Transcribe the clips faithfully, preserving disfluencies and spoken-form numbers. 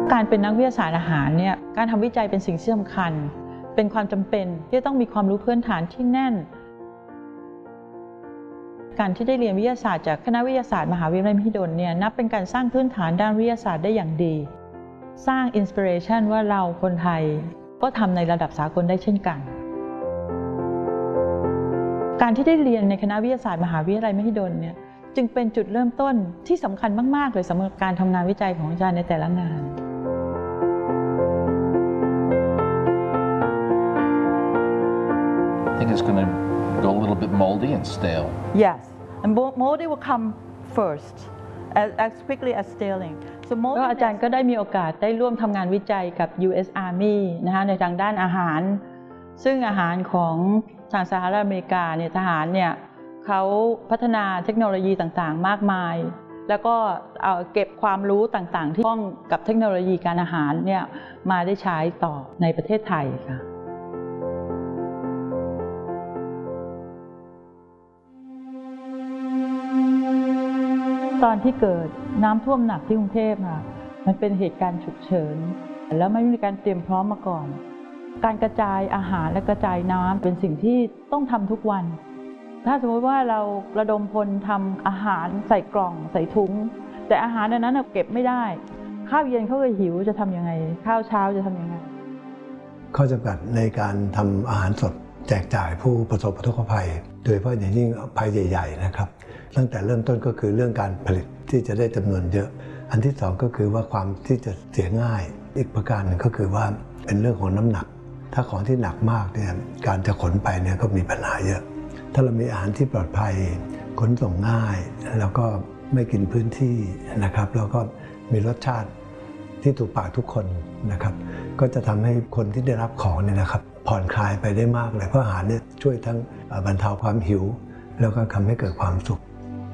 การเป็นนักวิทยาศาสตร์อาหารเนี่ยการทำวิจัยเป็นสิ่งที่สำคัญเป็นความจำเป็นที่ต้องมีความรู้พื้นฐานที่แน่นการที่ได้เรียนวิทยาศาสตร์จากคณะวิทยาศาสตร์มหาวิทยาลัยมหิดลเนี่ยนับเป็นการสร้างพื้นฐานด้านวิทยาศาสตร์ได้อย่างดีสร้างอินสปิเรชันว่าเราคนไทยก็ทำในระดับสากลได้เช่นกันการที่ได้เรียนในคณะวิทยาศาสตร์มหาวิทยาลัยมหิดลเนี่ยจึงเป็นจุดเริ่มต้นที่สำคัญมากๆเลยสำหรับการทำงานวิจัยของอาจารย์ในแต่ละงาน I think it's going to go a little bit moldy and stale. Yes, and moldy will come first, as, as quickly as staling. So moldy. ก็อาจารย์ก็ได้มีโอกาสได้ร่วมทำงานวิจัยกับ ยู เอส Army นะคะในทางด้านอาหารซึ่งอาหารของทางสหรัฐอเมริกาเนี่ยทหารเนี่ยเขาพัฒนาเทคโนโลยีต่างๆมากมายแล้วก็เอาเก็บความรู้ต่างๆที่เกี่ยวข้องกับเทคโนโลยีการอาหารเนี่ยมาได้ใช้ต่อในประเทศไทยค่ะตอนที่เกิดน้ำท่วมหนักที่กรุงเทพค่ะมันเป็นเหตุการณ์ฉุกเฉินแล้วไม่มีการเตรียมพร้อมมาก่อนการกระจายอาหารและกระจายน้ำเป็นสิ่งที่ต้องทำทุกวันถ้าสมมติว่าเราระดมพลทำอาหารใส่กล่องใส่ถุงแต่อาหารในนั้นเก็บไม่ได้ข้าวเย็นเขาก็หิวจะทำยังไงข้าวเช้าจะทำยังไงข้อจำกัดในการทำอาหารสดแจกจ่ายผู้ประสบอุทกภัยโดยเฉพาะอย่างยิ่งภัยใหญ่ๆนะครับตั้งแต่เริ่มต้นก็คือเรื่องการผลิตที่จะได้จำนวนเยอะอันที่สองก็คือว่าความที่จะเสียง่ายอีกประการหนึ่งก็คือว่าเป็นเรื่องของน้ำหนักถ้าของที่หนักมากเนี่ยการจะขนไปเนี่ยก็มีปัญหาเยอะถ้าเรามีอาหารที่ปลอดภัยขนส่งง่ายแล้วก็ไม่กินพื้นที่นะครับแล้วก็มีรสชาติที่ถูกปากทุกคนนะครับก็จะทำให้คนที่ได้รับของเนี่ยนะครับผ่อนคลายไปได้มากเลยเพราะอาหารเนี่ยช่วยทั้งบรรเทาความหิวแล้วก็ทำให้เกิดความสุข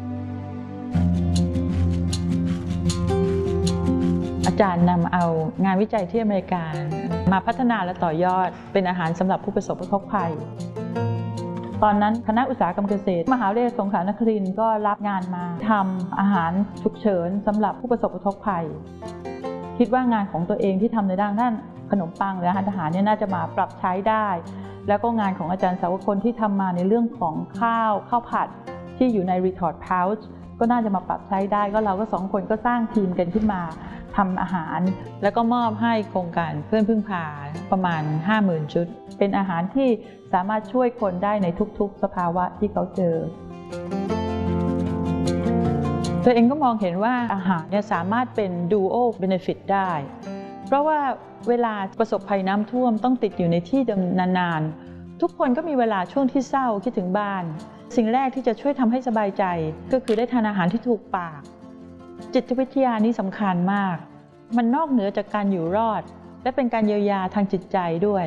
อาจารย์นำเอางานวิจัยที่อเมริกามาพัฒนาและต่อยอดเป็นอาหารสำหรับผู้ประสบอุทกภัยตอนนั้นคณะอุตสาหกรรมเกษตรมหาวิทยาลัยสงขลานครินทร์ก็รับงานมาทำอาหารฉุกเฉินสำหรับผู้ประสบอุทกภัยคิดว่างานของตัวเองที่ทำในด้านด้านขนมปังและอาหารทหารเนี่ยน่าจะมาปรับใช้ได้แล้วก็งานของอาจารย์สาวคนที่ทำมาในเรื่องของข้าวข้าวผัดที่อยู่ใน retort pouch ก็น่าจะมาปรับใช้ได้ก็เราก็สองคนก็สร้างทีมกันขึ้นมาทำอาหารแล้วก็มอบให้โครงการเพื่อนพึ่งพาประมาณ ห้าหมื่น ชุดเป็นอาหารที่สามารถช่วยคนได้ในทุกๆสภาวะที่เขาเจอตัวเองก็มองเห็นว่าอาหารเนี่ยสามารถเป็น dual benefit ได้เพราะว่าเวลาประสบภัยน้ำท่วมต้องติดอยู่ในที่นานๆทุกคนก็มีเวลาช่วงที่เศร้าคิดถึงบ้านสิ่งแรกที่จะช่วยทำให้สบายใจก็คือได้ทานอาหารที่ถูกปากจิตวิทยานี้สำคัญมากมันนอกเหนือจากการอยู่รอดและเป็นการเยียวยาทางจิตใจด้วย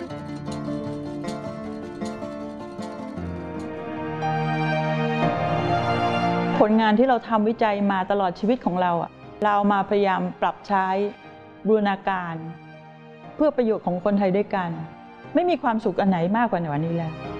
ผลงานที่เราทำวิจัยมาตลอดชีวิตของเราเรามาพยายามปรับใช้บูรณาการเพื่อประโยชน์ของคนไทยด้วยกันไม่มีความสุขอันไหนมากกว่านี้แล้ว